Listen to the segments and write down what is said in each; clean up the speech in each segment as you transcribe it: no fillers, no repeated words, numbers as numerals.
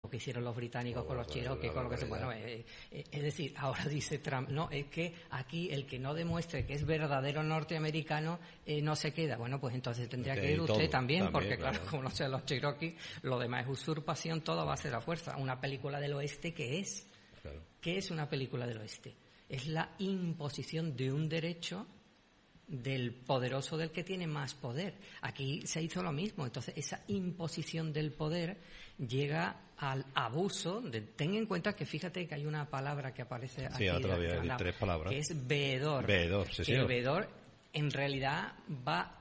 que hicieron los británicos con los Cherokee, con lo que se... Bueno, es decir, ahora dice Trump, no, es que aquí el que no demuestre que es verdadero norteamericano no se queda. Bueno, pues entonces tendría que ir usted también, porque claro, como no sean los Cherokee, lo demás es usurpación, todo va a ser a fuerza. Una película del oeste, ¿qué es? Claro. ¿Qué es una película del oeste? Es la imposición de un derecho del poderoso, del que tiene más poder. Aquí se hizo lo mismo. Entonces, esa imposición del poder llega al abuso de... Ten en cuenta que fíjate que hay una palabra que aparece aquí. Sí, otra vez, hay 3 palabras. Que es veedor. Veedor, sí, que señor. El veedor, en realidad, va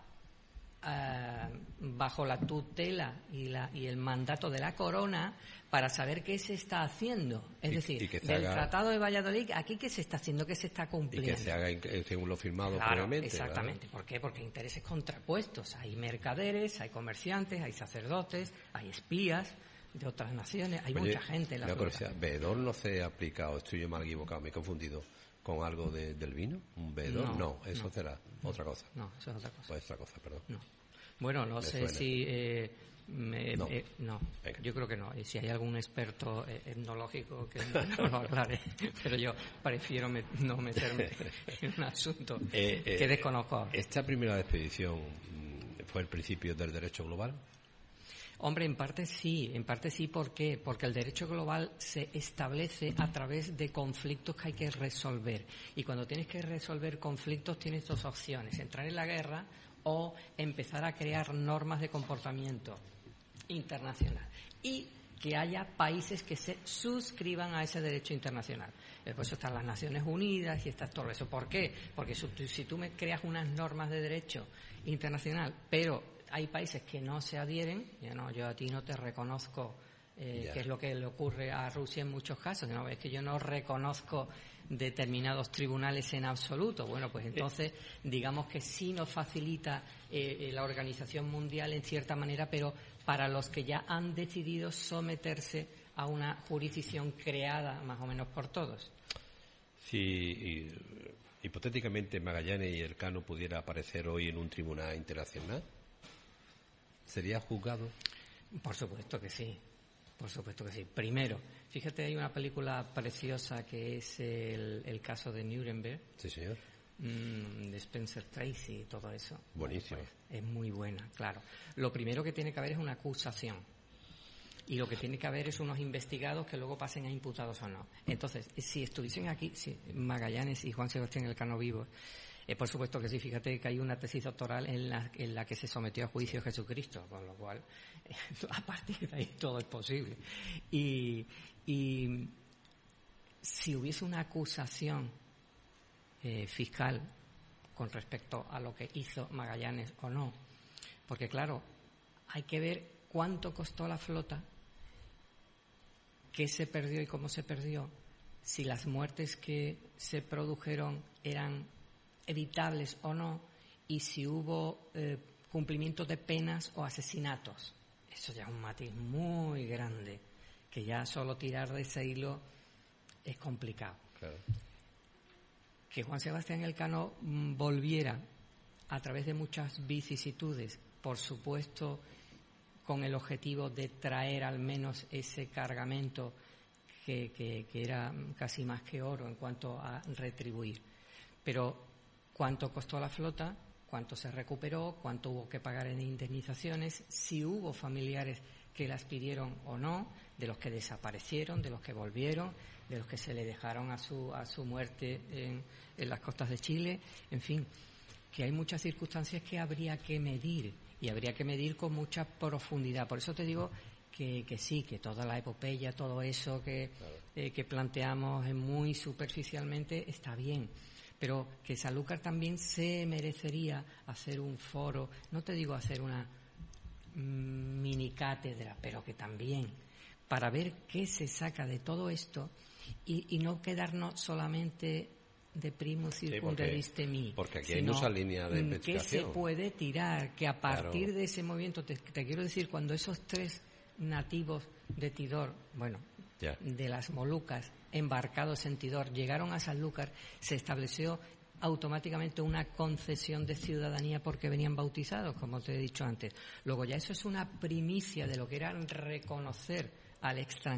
bajo la tutela y el mandato de la corona para saber qué se está haciendo. Es decir, del Tratado de Valladolid, aquí qué se está haciendo, qué se está cumpliendo. Y que se haga según lo firmado claro, previamente. Exactamente. ¿Verdad? ¿Por qué? Porque hay intereses contrapuestos. Hay mercaderes, hay comerciantes, hay sacerdotes, hay espías de otras naciones, hay mucha gente en la curiosidad, ¿veedor no se ha aplicado, estoy yo mal equivocado, me he confundido, con algo del vino? ¿Un veedor? No, eso será otra cosa. No, eso es otra cosa. Pues otra cosa, perdón. No. Bueno, no sé suena. si... no. Yo creo que no. Y si hay algún experto etnológico que no lo aclare, pero yo prefiero no meterme en un asunto que desconozco ahora. ¿Esta primera expedición fue el principio del derecho global? Hombre, en parte sí. ¿Por qué? Porque el derecho global se establece a través de conflictos que hay que resolver. Y cuando tienes que resolver conflictos tienes 2 opciones: entrar en la guerra o empezar a crear normas de comportamiento internacional. Y que haya países que se suscriban a ese derecho internacional. Por eso están las Naciones Unidas y está todo eso. ¿Por qué? Porque si tú me creas unas normas de derecho internacional, pero hay países que no se adhieren, yo a ti no te reconozco, que es lo que le ocurre a Rusia en muchos casos, ¿no? Es que yo no reconozco determinados tribunales en absoluto. Bueno, pues entonces digamos que sí nos facilita la Organización Mundial en cierta manera, pero para los que ya han decidido someterse a una jurisdicción creada más o menos por todos. Si hipotéticamente Magallanes y Elcano pudiera aparecer hoy en un tribunal internacional, ¿sería juzgado? Por supuesto que sí. Por supuesto que sí. Primero, fíjate, hay una película preciosa que es el caso de Nuremberg. Sí, señor. De Spencer Tracy y todo eso. Buenísimo. Pues, es muy buena, claro. Lo primero que tiene que haber es una acusación. Y lo que tiene que haber es unos investigados que luego pasen a imputados o no. Entonces, si estuviesen aquí, Magallanes y Juan Sebastián Elcano vivos, por supuesto que sí. Fíjate que hay una tesis doctoral en la que se sometió a juicio Jesucristo, con lo cual a partir de ahí todo es posible. Y si hubiese una acusación fiscal con respecto a lo que hizo Magallanes o no, porque claro, hay que ver cuánto costó la flota, qué se perdió y cómo se perdió, si las muertes que se produjeron eran evitables o no, y si hubo cumplimiento de penas o asesinatos. Eso ya es un matiz muy grande, que ya solo tirar de ese hilo es complicado. Claro. Que Juan Sebastián Elcano volviera a través de muchas vicisitudes, por supuesto con el objetivo de traer al menos ese cargamento que era casi más que oro en cuanto a retribuir. Pero ¿cuánto costó la flota? ¿Cuánto se recuperó? ¿Cuánto hubo que pagar en indemnizaciones? Si hubo familiares que las pidieron o no, de los que desaparecieron, de los que volvieron, de los que se le dejaron a su muerte en las costas de Chile, en fin, que hay muchas circunstancias que habría que medir, y habría que medir con mucha profundidad. Por eso te digo que sí, que toda la epopeya, todo eso que planteamos muy superficialmente está bien, pero que Sanlúcar también se merecería hacer un foro, no te digo hacer una mini cátedra, pero que también para ver qué se saca de todo esto y no quedarnos solamente de primus circum revistemi, porque aquí hay muchas líneas de investigación. ¿Qué se puede tirar? Que a partir de ese movimiento, te quiero decir, cuando esos 3 nativos de Tidor, de las Molucas, embarcados en Tidor, llegaron a Sanlúcar, se estableció automáticamente una concesión de ciudadanía porque venían bautizados, como te he dicho antes. Luego ya eso es una primicia de lo que era reconocer al extranjero